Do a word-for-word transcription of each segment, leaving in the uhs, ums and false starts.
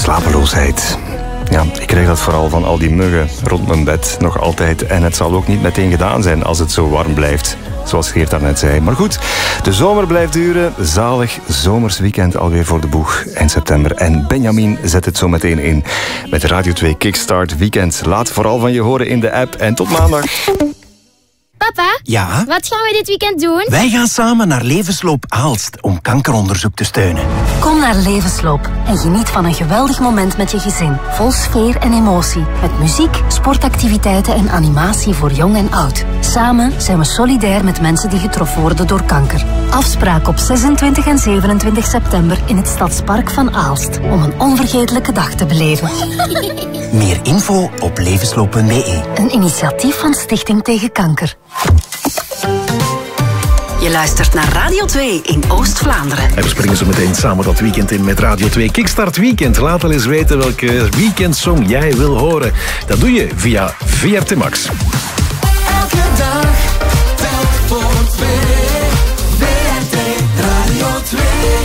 Slapeloosheid. Ja, ik krijg dat vooral van al die muggen rond mijn bed nog altijd. En het zal ook niet meteen gedaan zijn als het zo warm blijft. Zoals Geert daarnet zei. Maar goed, de zomer blijft duren. Zalig zomers weekend alweer voor de boeg eind september. En Benjamin zet het zo meteen in met Radio twee Kickstart Weekend. Laat vooral van je horen in de app. En tot maandag. Papa? Ja? Wat gaan we dit weekend doen? Wij gaan samen naar Levensloop Aalst om kankeronderzoek te steunen. Kom naar Levensloop en geniet van een geweldig moment met je gezin. Vol sfeer en emotie. Met muziek, sportactiviteiten en animatie voor jong en oud. Samen zijn we solidair met mensen die getroffen worden door kanker. Afspraak op zesentwintig en zevenentwintig september in het Stadspark van Aalst. Om een onvergetelijke dag te beleven. Meer info op levensloop punt b e. Een initiatief van Stichting Tegen Kanker. Je luistert naar Radio twee in Oost-Vlaanderen. En we springen zo meteen samen dat weekend in met Radio twee Kickstart Weekend. Laat al eens weten welke weekendsong jij wil horen. Dat doe je via V R T Max. Elke dag, telk voor twee. V R T Radio twee.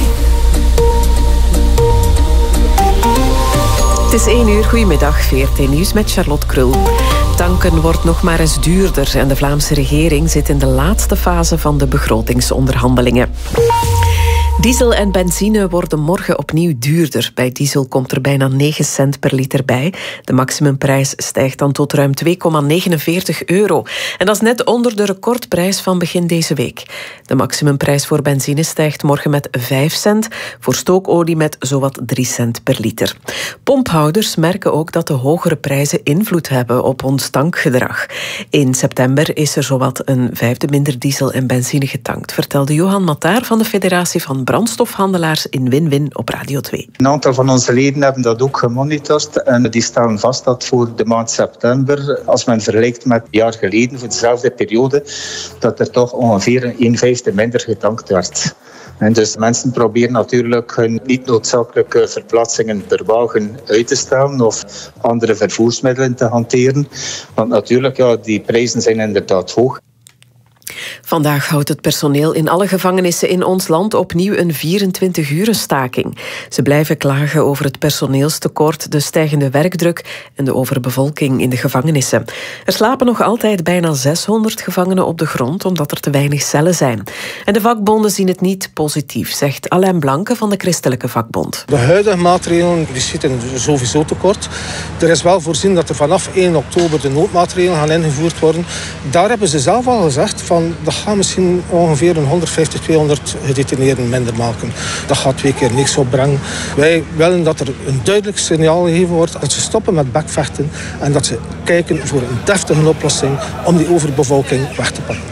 Het is één uur. Goedemiddag, V R T Nieuws met Charlotte Krul. Tanken wordt nog maar eens duurder en de Vlaamse regering zit in de laatste fase van de begrotingsonderhandelingen. Diesel en benzine worden morgen opnieuw duurder. Bij diesel komt er bijna negen cent per liter bij. De maximumprijs stijgt dan tot ruim twee komma negenenveertig euro. En dat is net onder de recordprijs van begin deze week. De maximumprijs voor benzine stijgt morgen met vijf cent. Voor stookolie met zowat drie cent per liter. Pomphouders merken ook dat de hogere prijzen invloed hebben op ons tankgedrag. In september is er zowat een vijfde minder diesel en benzine getankt, vertelde Johan Mataar van de Federatie van Brandstofhandelaars in Win-Win op Radio twee. Een aantal van onze leden hebben dat ook gemonitord en die stellen vast dat voor de maand september, als men vergelijkt met een jaar geleden, voor dezelfde periode, dat er toch ongeveer een vijfde minder getankt werd. En dus mensen proberen natuurlijk hun niet noodzakelijke verplaatsingen per wagen uit te stellen of andere vervoersmiddelen te hanteren. Want natuurlijk, ja, die prijzen zijn inderdaad hoog. Vandaag houdt het personeel in alle gevangenissen in ons land opnieuw een vierentwintig uren staking. Ze blijven klagen over het personeelstekort, de stijgende werkdruk en de overbevolking in de gevangenissen. Er slapen nog altijd bijna zeshonderd gevangenen op de grond omdat er te weinig cellen zijn. En de vakbonden zien het niet positief, zegt Alain Blanke van de Christelijke Vakbond. De huidige maatregelen die schieten sowieso tekort. Er is wel voorzien dat er vanaf één oktober de noodmaatregelen gaan ingevoerd worden. Daar hebben ze zelf al gezegd van dat gaat misschien ongeveer een honderdvijftig, tweehonderd gedetineerden minder maken. Dat gaat twee keer niks opbrengen. Wij willen dat er een duidelijk signaal gegeven wordt dat ze stoppen met bekvechten en dat ze kijken voor een deftige oplossing om die overbevolking weg te pakken.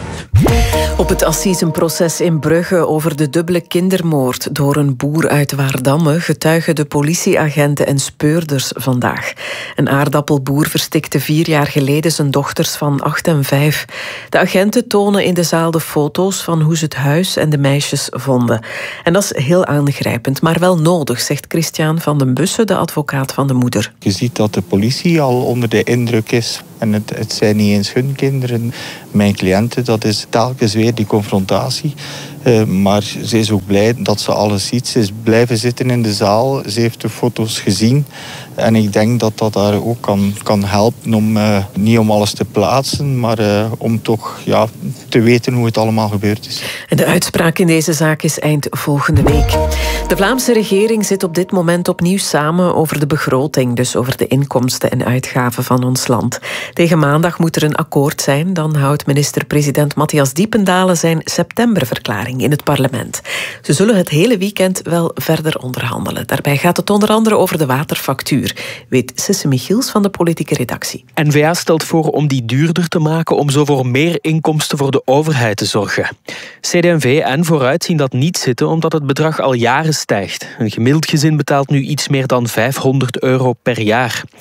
Op het assisenproces in Brugge over de dubbele kindermoord door een boer uit Waardamme getuigen de politieagenten en speurders vandaag. Een aardappelboer verstikte vier jaar geleden zijn dochters van acht en vijf. De agenten tonen in de zaal de foto's van hoe ze het huis en de meisjes vonden. En dat is heel aangrijpend, maar wel nodig, zegt Christian van den Bussen, de advocaat van de moeder. Je ziet dat de politie al onder de indruk is. En het, het zijn niet eens hun kinderen. Mijn cliënten, dat is telkens weer die confrontatie. Uh, maar ze is ook blij dat ze alles ziet. Ze is blijven zitten in de zaal. Ze heeft de foto's gezien. En ik denk dat dat haar ook kan, kan helpen om uh, niet om alles te plaatsen, maar uh, om toch ja, te weten hoe het allemaal gebeurd is. En de uitspraak in deze zaak is eind volgende week. De Vlaamse regering zit op dit moment opnieuw samen over de begroting, dus over de inkomsten en uitgaven van ons land. Tegen maandag moet er een akkoord zijn. Dan houdt minister-president Matthias Diependalen zijn septemberverklaring in het parlement. Ze zullen het hele weekend wel verder onderhandelen. Daarbij gaat het onder andere over de waterfactuur, weet Sisse Michiels van de politieke redactie. N V A stelt voor om die duurder te maken om zo voor meer inkomsten voor de overheid te zorgen. C D en V en Vooruit zien dat niet zitten omdat het bedrag al jaren stijgt. Een gemiddeld gezin betaalt nu iets meer dan vijfhonderd euro per jaar.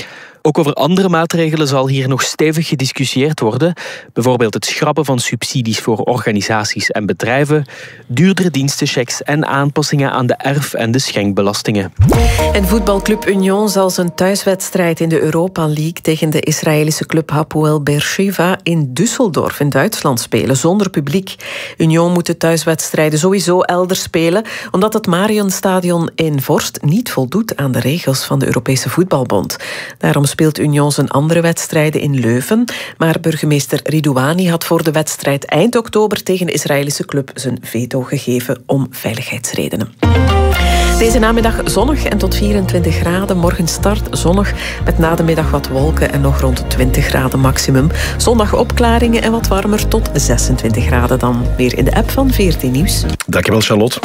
Ook over andere maatregelen zal hier nog stevig gediscussieerd worden. Bijvoorbeeld het schrappen van subsidies voor organisaties en bedrijven, duurdere dienstenchecks en aanpassingen aan de erf- en de schenkbelastingen. En voetbalclub Union zal zijn thuiswedstrijd in de Europa League tegen de Israëlische club Hapoel Beersheva in Düsseldorf in Duitsland spelen, zonder publiek. Union moet de thuiswedstrijden sowieso elders spelen, omdat het Marienstadion in Vorst niet voldoet aan de regels van de Europese Voetbalbond. Daarom speelt Union zijn andere wedstrijden in Leuven, maar burgemeester Ridouani had voor de wedstrijd eind oktober tegen de Israëlische club zijn veto gegeven om veiligheidsredenen. Deze namiddag zonnig en tot vierentwintig graden. Morgen start zonnig met na de middag wat wolken en nog rond twintig graden maximum. Zondag opklaringen en wat warmer tot zesentwintig graden dan. Weer in de app van V R T Nieuws. Dankjewel, Charlotte.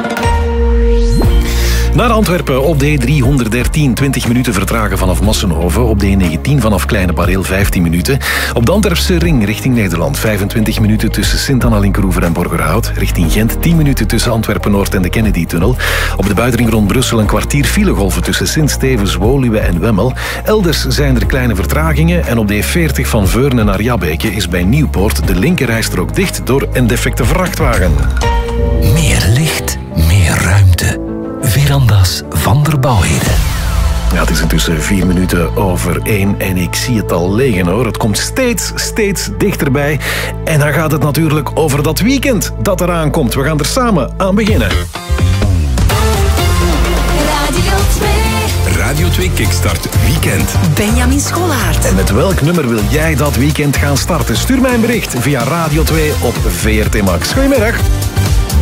Naar Antwerpen op de E driehonderddertien, twintig minuten vertragen vanaf Massenhoven. Op de E negentien vanaf Kleine Bareel, vijftien minuten. Op de Antwerpse ring richting Nederland, vijfentwintig minuten tussen Sint-Anna-Linkeroever en Borgerhout. Richting Gent, tien minuten tussen Antwerpen-Noord en de Kennedy-tunnel. Op de buitenring rond Brussel een kwartier filegolven tussen Sint-Stevens, Woluwe en Wemmel. Elders zijn er kleine vertragingen. En op de E veertig van Veurne naar Jabbeke is bij Nieuwpoort de linkerrijstrook dicht door een defecte vrachtwagen. Meer licht, meer ruimte. Verandas van der Bouwheden. Ja, het is intussen vier minuten over één en ik zie het al liggen hoor. Het komt steeds, steeds dichterbij. En dan gaat het natuurlijk over dat weekend dat eraan komt. We gaan er samen aan beginnen. Radio twee. Radio twee Kickstart Weekend. Benjamin Scholaert. En met welk nummer wil jij dat weekend gaan starten? Stuur mij een bericht via Radio twee op V R T Max. Goedemiddag.